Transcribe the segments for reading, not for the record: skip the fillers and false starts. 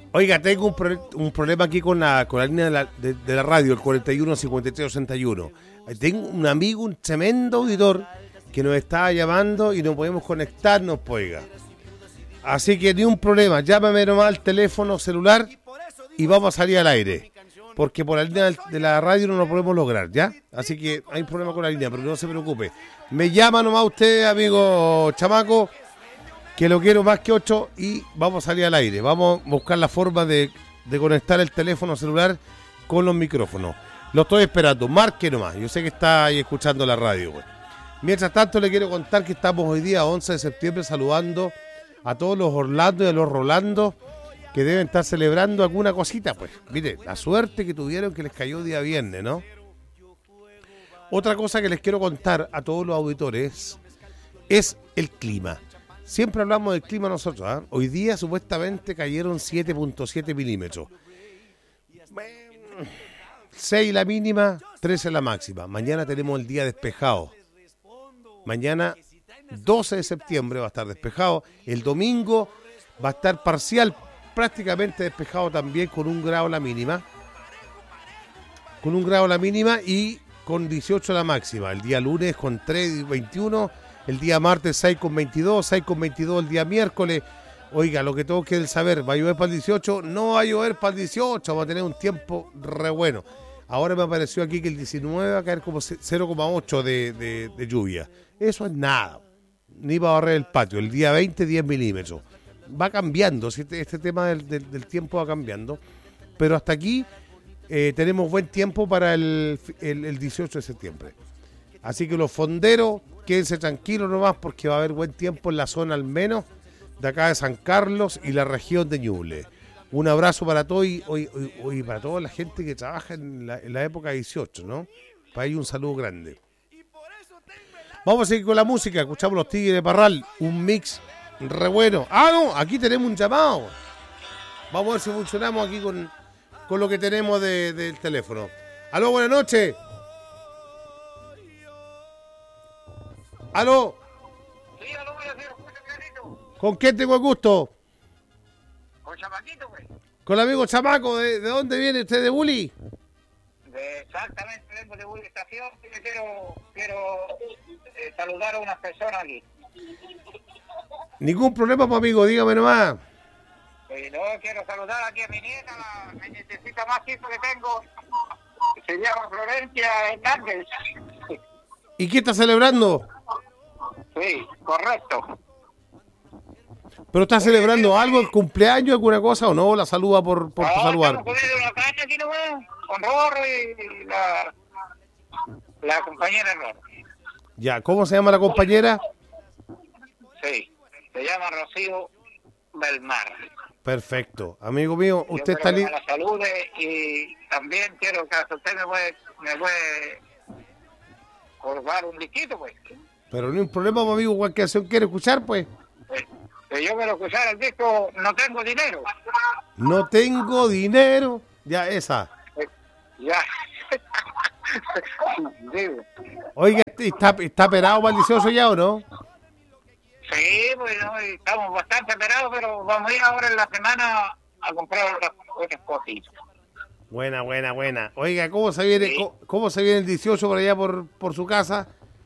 Oiga, tengo un problema aquí con la línea de la radio, el 41 53 81. Tengo un amigo, un tremendo auditor, que nos está llamando y no podemos conectarnos, pues, oiga. Así que ni un problema, llámame nomás al teléfono celular y vamos a salir al aire. Porque por la línea de la radio no lo podemos lograr, ¿ya? Así que hay un problema con la línea, pero no se preocupe. Me llama nomás usted, amigo chamaco, que lo quiero más que 8 y vamos a salir al aire. Vamos a buscar la forma de conectar el teléfono celular con los micrófonos. Lo estoy esperando, marque nomás. Yo sé que está ahí escuchando la radio, güey. Mientras tanto, le quiero contar que estamos hoy día, 11 de septiembre, saludando a todos los Orlando y a los Rolando que deben estar celebrando alguna cosita, pues. Mire, la suerte que tuvieron que les cayó día viernes, ¿no? Otra cosa que les quiero contar a todos los auditores es el clima. Siempre hablamos del clima nosotros, ¿eh? Hoy día supuestamente cayeron 7.7 milímetros. 6 la mínima, 13 la máxima. Mañana tenemos el día despejado. Mañana, 12 de septiembre, va a estar despejado. El domingo va a estar parcial, prácticamente despejado también, con 1 grado la mínima. Con 1 grado la mínima y con 18 la máxima. El día lunes con 3,21. El día martes 6,22. 6,22 el día miércoles. Oiga, lo que todos quieren saber, ¿va a llover para el 18? No va a llover para el 18. Vamos a tener un tiempo re bueno. Ahora me apareció aquí que el 19 va a caer como 0,8 de lluvia. Eso es nada. Ni va a barrer el patio. El día 20, 10 milímetros. Va cambiando. Este tema del tiempo va cambiando. Pero hasta aquí tenemos buen tiempo para el 18 de septiembre. Así que los fonderos, quédense tranquilos nomás porque va a haber buen tiempo en la zona al menos de acá de San Carlos y la región de Ñuble. Un abrazo para todos y para toda la gente que trabaja en la época 18, ¿no? Para ellos un saludo grande. Vamos a seguir con la música. Escuchamos los Tigres de Parral. Un mix re bueno. Ah, no, aquí tenemos un llamado. Vamos a ver si funcionamos aquí con lo que tenemos del teléfono. Aló, buenas noches. Aló. Sí, aló, voy a hacer un clarito. ¿Con quién tengo el gusto? Con Chamaquito, güey. Con el amigo Chamaco. ¿De dónde viene usted? ¿De Bully? Exactamente, vengo de Bulli Estación y quiero saludar a unas personas aquí. Ningún problema, pues, amigo, dígame nomás. No, quiero saludar aquí a mi nieta, la nietecita más chica que tengo. Se llama Florencia Hernández. ¿Y qué está celebrando? Sí, correcto. ¿Pero está celebrando algo, el cumpleaños, alguna cosa o no? ¿La saluda por saludar? Estamos comiendo una caña aquí nomás, con Rorro y la compañera Rorro. Ya, ¿cómo se llama la compañera? Sí, se llama Rocío Belmar. Perfecto. Amigo mío, usted está listo. La salude y también quiero que usted me puede colgar un liquito, pues. Pero no hay un problema, amigo, cualquier canción quiere escuchar, pues. Que yo quiero escuchar el disco No Tengo Dinero. No tengo dinero. Ya, esa. Ya. Oiga, ¿está operado para el 18 ya o no? Sí, pues no, estamos bastante operados, pero vamos a ir ahora en la semana a comprar otras cositas. Buena. Oiga, ¿cómo se viene, sí, cómo se viene el 18 por allá por su casa?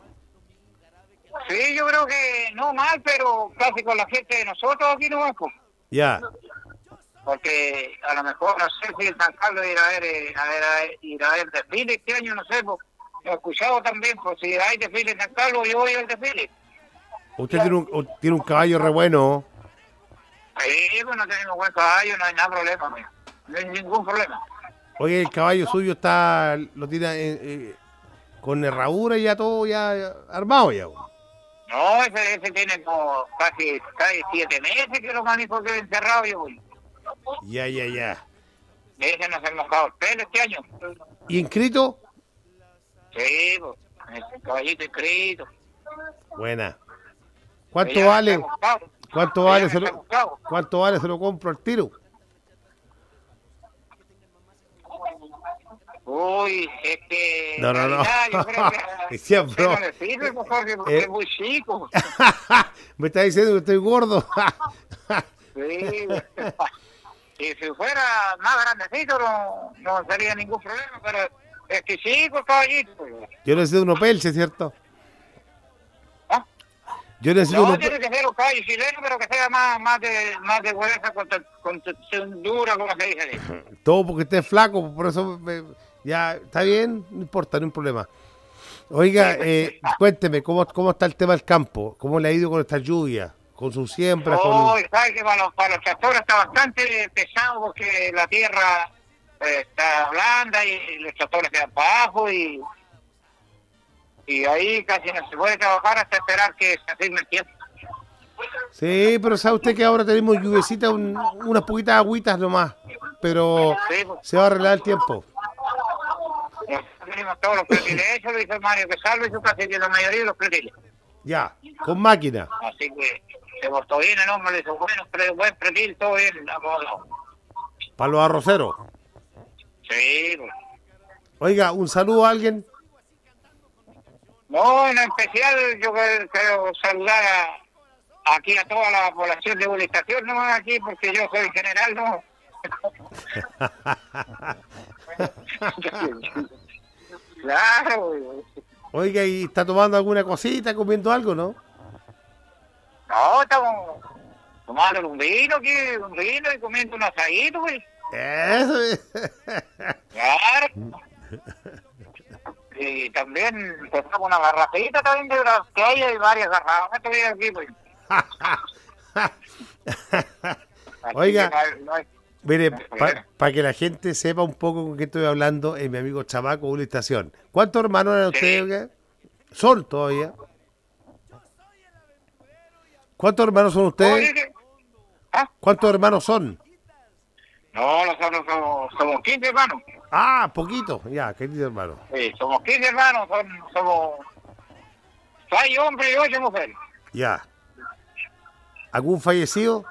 Sí, yo creo que no mal, pero casi con la gente de nosotros aquí no vamos. Ya. Porque a lo mejor no sé si en San Carlos ir a ver desfile este año, no sé, pues he escuchado también, pues si hay desfile en San Carlos, yo voy al desfile. Usted tiene un caballo re bueno. Sí, pues no tenemos buen caballo, no hay nada problema, no hay ningún problema. Oye, el caballo suyo lo tiene con herradura y ya todo ya armado ya. No, ese tiene como casi 7 meses que lo manejo que encerrado yo, güey. Ya. Ese nos hemos mojado el pelo este año. ¿Y inscrito? Sí, pues, el caballito inscrito. Buena. ¿Cuánto vale? ¿Cuánto vale? ¿Cuánto vale? Se lo compro al tiro. Uy, es que... No. Yo creo que siempre no le sirve, porque es muy chico. Me está diciendo que estoy gordo. Sí. si fuera más grandecito no sería ningún problema, pero es que sí, pues caballito. Pues. Yo necesito uno pelche, ¿cierto? ¿Ah? Yo necesito No, uno tiene que ser un caballo chileno, pero que sea más de huesa, con dura, como se dice. Ahí. todo porque esté flaco, por eso ya está bien, no importa, no hay un problema. Oiga, cuénteme, ¿cómo está el tema del campo? ¿Cómo le ha ido con esta lluvia? ¿Con sus siembras? Sabe que para los tractores está bastante pesado porque la tierra está blanda y los tractores quedan para abajo y ahí casi no se puede trabajar hasta esperar que se asigne el tiempo. Sí, pero sabe usted que ahora tenemos lluviecita, unas poquitas agüitas nomás, pero Sí, pues, se va a arreglar el tiempo. tenemos todos los pretiles hechos, lo hizo Mario Quesalvo y su casi que la mayoría de los pretiles. Ya, con máquina. Así que se portó bien el hombre, le hizo buen pretil, todo bien acomodado. Para los arroceros. Sí, pues. Oiga, un saludo a alguien. No, en especial yo quiero saludar aquí a toda la población de Estación, no aquí porque yo soy el general, no. Claro. Oiga, ¿y está tomando alguna cosita, comiendo algo, no? No, estamos tomando un vino aquí, y comiendo un asadito, güey. Eso es. Claro. Y también empezamos una garrafita también de las que hay varias garrafas todavía aquí, pues. Oiga, no hay- mire, para que la gente sepa un poco con qué estoy hablando, es mi amigo Chamaco, una estación. ¿Cuántos hermanos eran ustedes? Oiga? ¿Son todavía? ¿Cuántos hermanos son ustedes? ¿Ah? ¿Cuántos hermanos son? No, nosotros somos 15 hermanos. Ah, poquito, ya, querido hermano. Sí, somos 15 hermanos, somos 6 hombres y 8 mujeres. Ya. ¿Algún fallecido?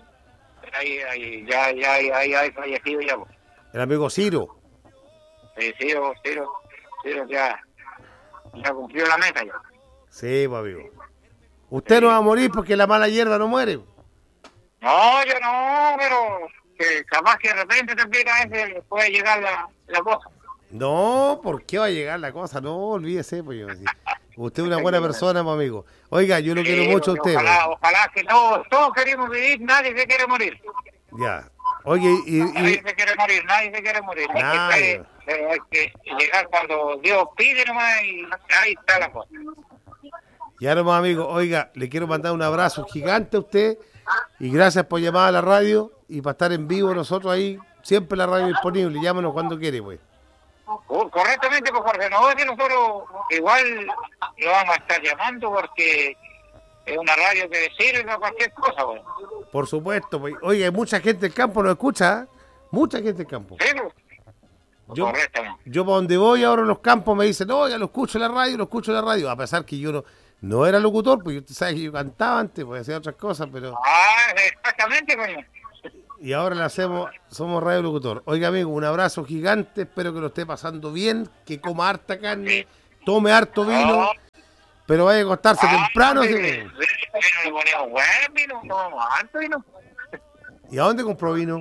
Ya hay fallecido ya. Pues. El amigo Ciro. Sí, Ciro ya cumplió la meta ya. Sí, pues amigo. Usted no va a morir porque la mala hierba no muere. No, yo no, pero que capaz que de repente también a veces puede llegar la cosa. No, ¿por qué va a llegar la cosa? No, olvídese, pues yo. Sí. Usted es una buena persona, pues, amigo. Oiga, yo lo quiero mucho a usted. Ojalá que todos queremos vivir, nadie se quiere morir. Ya. Oye, Nadie se quiere morir. Nadie. Hay que llegar cuando Dios pide nomás y ahí está la cosa. ya nomás, amigo. Oiga, le quiero mandar un abrazo gigante a usted y gracias por llamar a la radio y para estar en vivo nosotros ahí. Siempre la radio disponible. Llámanos cuando quiere, pues. Correctamente, pues Jorge, no es que nosotros igual lo vamos a estar llamando porque es una radio que sirve para cualquier cosa, güey. Por supuesto, pues. Oiga, hay mucha gente del campo nos escucha, ¿eh? Mucha gente del campo. Sí, pues. Correctamente. Yo para donde voy ahora en los campos me dicen, oiga, lo escucho en la radio, a pesar que yo no era locutor, pues usted sabe que yo cantaba antes, pues hacía otras cosas, pero... Exactamente, coño. Y ahora somos radio locutor. Oiga, amigo, un abrazo gigante, espero que lo esté pasando bien, que coma harta carne, tome harto vino, pero vaya a acostarse temprano. Sí, ¿sí? le ponemos buen vino, tomamos harto vino. ¿Y a dónde compró vino?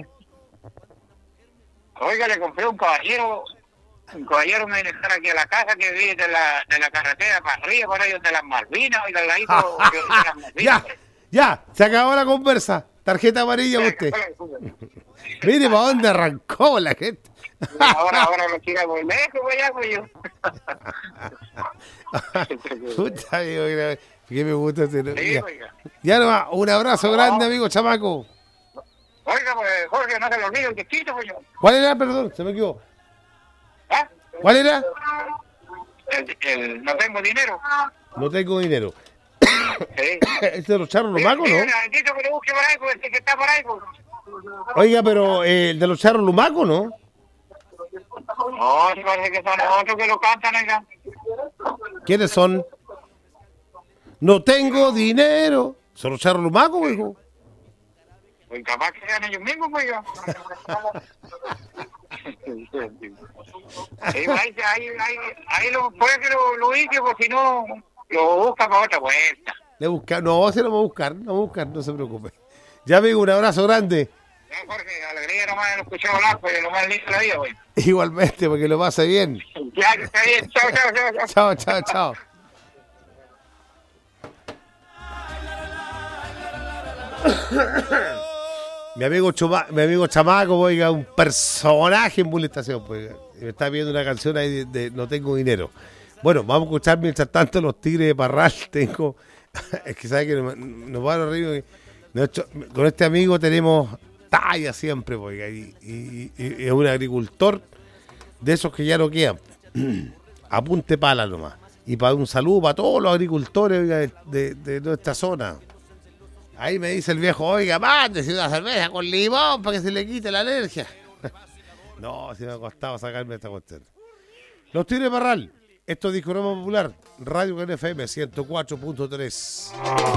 Oiga, le compré un caballero me viene a estar aquí a la casa que vive de la carretera para arriba, por ahí donde las Malvinas, oiga, al ladito de las Malvinas. Ya, se acabó la conversa. Tarjeta amarilla para usted. Mire para dónde arrancó la gente. Ahora lo tira muy lejos, pues yo. Puta, amigo, que me gusta hacer. Sí, Ya nomás, un abrazo grande, amigo Chamaco. Oiga, pues Jorge, no se lo olvide el disquito, pues yo. ¿Cuál era? Perdón, se me equivocó. ¿Ah? ¿Cuál era? No tengo dinero. No tengo dinero. Sí. ¿Este de los charros lumacos, no? Necesito que lo busque por ahí, pues el que está por ahí, pues. Oiga, pero el de los charros lumacos, ¿no? No, sí parece que son otros que lo cantan, oiga. ¿Quiénes son? No tengo dinero. ¿Son los charros lumacos, hijo? Pues capaz que sean ellos mismos, pues yo. Sí, ahí puede que lo ubique, porque si no, lo busca para otra vuelta. No, se lo va a buscar, no se preocupe. Ya, amigo, un abrazo grande. Jorge, alegría nomás de escuchar hablar, pues lo más lindo de la vida, güey. Igualmente, porque lo pase bien. Ya, que está bien. Chao, chao, chao, chao. Chao, chao, chao. Mi amigo Chamaco, oiga, un personaje en Bullying Estación, pues, me está viendo una canción ahí de No Tengo Dinero. Bueno, vamos a escuchar mientras tanto Los Tigres de Parral. Es que sabe que nos van a reír. Con este amigo tenemos talla siempre, oiga, y es un agricultor de esos que ya no quedan. Apunte pala nomás. Y para un saludo para todos los agricultores, oiga, de nuestra zona. Ahí me dice el viejo, oiga, mándese una cerveza con limón para que se le quite la alergia. No, si me ha costado sacarme esta cuestión. Los Tigres de Parral, esto es Discorama Popular, Radio FM 104.3.